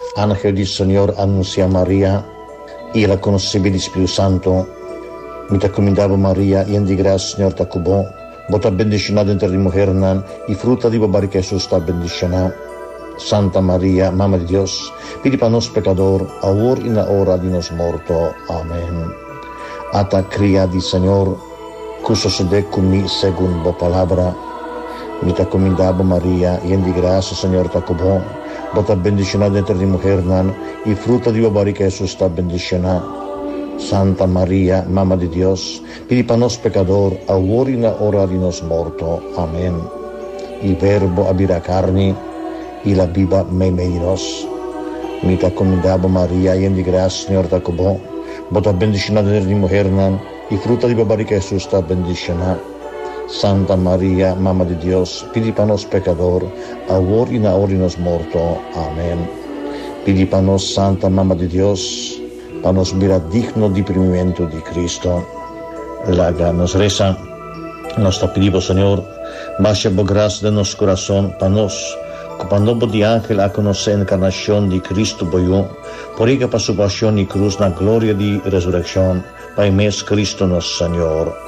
Ángel del Señor anuncia a María y la concebida del Espíritu Santo. Mi te comendavo María, y en di gracia, Señor te cubo. Vos te bendicionada entre las mujeres, y fruta di barriga Jesús te bendicionada. Santa María, Mamma de Dios, pidi para nos pecador, ahora y en la hora de nos muerto. Amén. Ata cría di Señor, que sucede conmigo según la palabra. Mi te comendavo María, y en di gracia, Señor te cubo. Vos te bendicionada entre las mujeres, y fruta di barriga Jesús te bendicionada. Santa María, Mamma de Dios, pidi para nos pecador, ahora y en la hora de nos muerto. Amén. Il Verbo abira carne, y la viva menos. Mi te comendavo María, y en di gracia, Señor te cubo. Vos te bendicionada entre las mujeres, y fruta di barriga Jesús te bendicionada. Santa María, Mamma de Dios, pidi para nos pecador, ahora y en la hora de nos muerto. Amén. Pidi para nos, Santa Mamma de Dios, para nos mirar digno de primimiento de Cristo. La nos reza, nos te pedimos, Señor, baja por gracia de nuestro corazón, para nos, cuando de ángel a conocer la encarnación de Cristo, por ella para su pasión y cruz, la gloria de resurrección, para mes Cristo nuestro Señor.